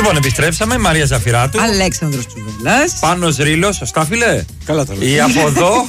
Λοιπόν, επιστρέψαμε. Μαρία Ζαφυράτου. Αλέξανδρος Τσουβέλλας. Πάνος Ρήλος. Σωστά, φίλε. Καλά τα λέω. Ή από εδώ.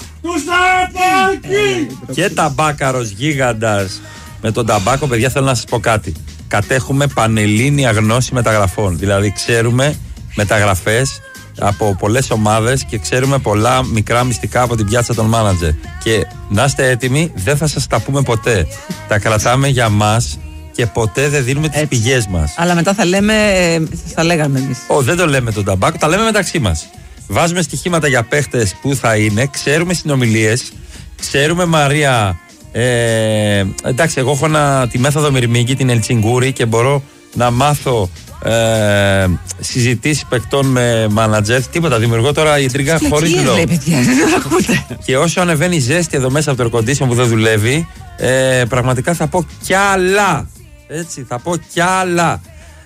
Και ταμπάκαρος γίγαντας. Με τον ταμπάκο, παιδιά, θέλω να σας πω κάτι. Κατέχουμε πανελλήνια γνώση μεταγραφών. Δηλαδή, ξέρουμε μεταγραφές από πολλές ομάδες και ξέρουμε πολλά μικρά μυστικά από την πιάτσα των μάνατζερ. Και να είστε έτοιμοι, δεν θα σας τα πούμε ποτέ. Τα κρατάμε για μας και ποτέ δεν δίνουμε τις πηγές μας. Αλλά μετά θα λέμε, θα λέγαμε εμείς. Δεν το λέμε τον ταμπάκο, τα λέμε μεταξύ μας. Βάζουμε στοιχήματα για παίχτες που θα είναι, ξέρουμε συνομιλίες, ξέρουμε Μαρία. Εντάξει, εγώ έχω τη μέθοδο Μυρμήγκη, την Ελτσιγκούρη και μπορώ να μάθω συζητήσεις παικτών με μάνατζερ. Τίποτα, δημιουργώ τώρα ιντρίγκα χωρίς λόγο. Και όσο ανεβαίνει η ζέστη εδώ μέσα από το air condition που δεν δουλεύει, πραγματικά θα πω κι άλλα. Έτσι, θα πω κι άλλα.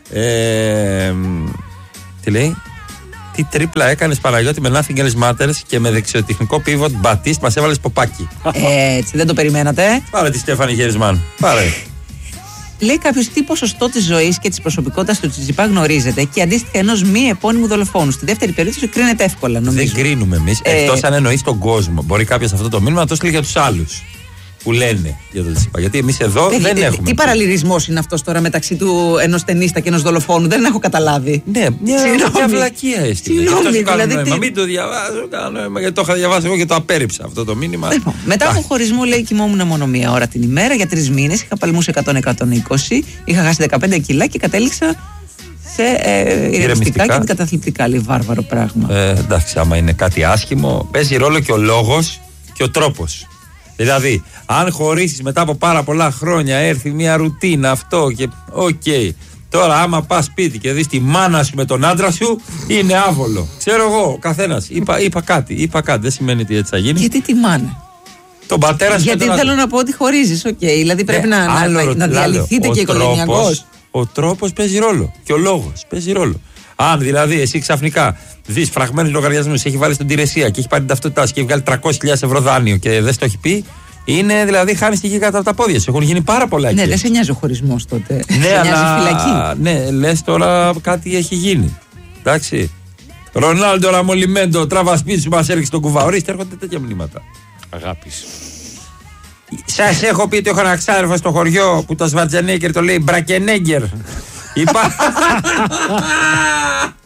Τι λέει? Τι τρίπλα έκανες Παναγιώτη με Nothing Else Matters και με δεξιοτεχνικό pivot Μπατίστ μας έβαλες ποπάκι. Έτσι, δεν το περιμένατε. Πάρε τη Στέφανη Γερισμάν. Πάρε. Λέει κάποιος τι ποσοστό της ζωής και της προσωπικότητας του Τσιτσιπά γνωρίζετε και αντίστοιχα ενός μη επώνυμου δολοφόνου. Στη δεύτερη περίπτωση κρίνεται εύκολα, νομίζω. Δεν κρίνουμε εμείς, εκτός αν εννοείς τον κόσμο. Μπορεί κάποιος αυτό το μήνυμα να το στείλει για τους άλλους που λένε για τον Τσιτσιπά. Γιατί εμείς εδώ δεν έχουμε. Τι παραλληλισμός είναι αυτός τώρα μεταξύ του ενός ταινίστα και ενός δολοφόνου? Δεν έχω καταλάβει. Ναι, μια βλακεία έστειλε. Συγγνώμη, δηλαδή. Μην το διαβάζω, γιατί το είχα διαβάσει εγώ και το απέρριψα αυτό το μήνυμα. Μετά από χωρισμό, λέει, κοιμόμουν μόνο μία ώρα την ημέρα για 3 μήνες. Είχα παλμούς 100-120, είχα χάσει 15 κιλά και κατέληξα σε ηρεμιστικά και αντικαταθλιπτικά. Λέει, βάρβαρο πράγμα. Εντάξει, άμα είναι κάτι άσχημο, παίζει ρόλο και ο λόγος και ο τρόπος. Δηλαδή, αν χωρίσεις μετά από πάρα πολλά χρόνια, έρθει μια ρουτίνα αυτό και οκ. Τώρα, άμα πας σπίτι και δεις τη μάνα σου με τον άντρα σου, είναι άβολο. Ξέρω εγώ, ο καθένας. Είπα κάτι. Δεν σημαίνει ότι έτσι θα γίνει. Γιατί τη μάνα? Τον πατέρα σου. Γιατί θέλω να πω ότι χωρίζεις, δηλαδή πρέπει να διαλυθείτε και οικογενειακώς. Ο τρόπος παίζει ρόλο. Και ο λόγος παίζει ρόλο. Αν δηλαδή εσύ ξαφνικά δεις φραγμένους λογαριασμούς, έχει βάλει στην υπηρεσία και έχει πάρει την ταυτότητά σου και έχει βγάλει 300.000 ευρώ δάνειο και δεν στο έχει πει, είναι δηλαδή χάνεις τη γη κάτω από τα πόδια σου. Έχουν γίνει πάρα πολλά εκεί. Ναι, δεν σε νοιάζει ο χωρισμός τότε. Ναι, αλλά φυλακή. Ναι, λες τώρα κάτι έχει γίνει. Εντάξει. Ρονάλντο Ραμολιμέντο, τράβα σπίτι σου, μας έριξε τον κουβά. Ορίστε, έρχονται τέτοια μηνύματα. Αγάπης. Σας έχω πει ότι έχω ένα ξάδερφο στο χωριό που το Σβαρτζενέγκερ το λέει Μπρακενέγκερ. Είπα.